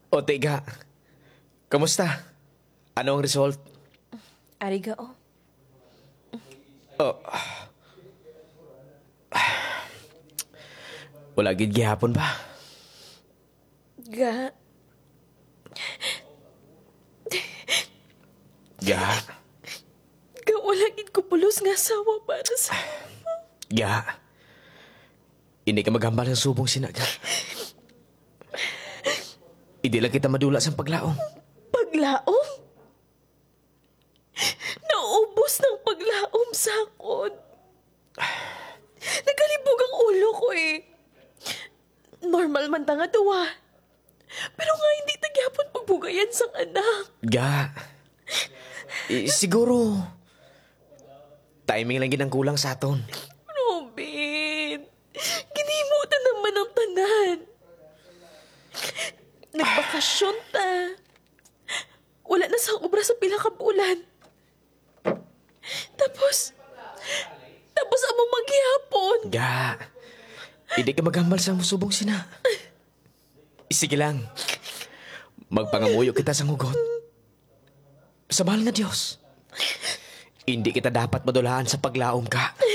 O tiga, kamusta? Ano ang result? Ariga, oh. Oh, wala gid gihapon ba? Ga, Ga, wala gid ko pulos nga asawa para sa... ga. Hindi ka maghambal ng subong sinaga. Hindi lang kita madula sa paglaom. Paglaom? Naubos ng paglaom sa akon. Nagalibog ang ulo ko eh. Normal man ta nga tuwa. Pero nga hindi tagyapon pagbugayan sang anak. Ga, siguro, timing lang gid ang kulang sa aton. Robin, kinimutan naman ang tanan. Nagbakasyon ta. Wala na sa obra sa pila ka bulan. Tapos amo maghihapon. Ga, hindi ka maghambal sa musubong sina. Sige lang, magpangamuyo kita sa hugot. Sa mahal na Diyos, hindi kita dapat madulahan sa paglaom ka.